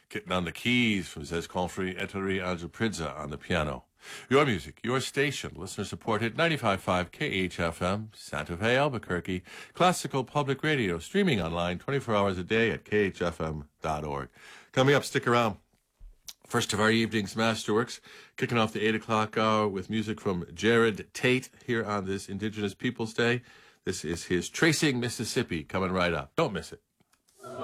Getting on the keys from Zez Confrey, Etteri Algepridza on the piano. Your music, your station, listener-supported 95.5 KHFM, Santa Fe, Albuquerque, classical public radio, streaming online 24 hours a day at khfm.org. Coming up, stick around. First of our evening's Masterworks, kicking off the 8 o'clock hour with music from Jared Tate here on this Indigenous Peoples Day. This is his Tracing Mississippi coming right up. Don't miss it.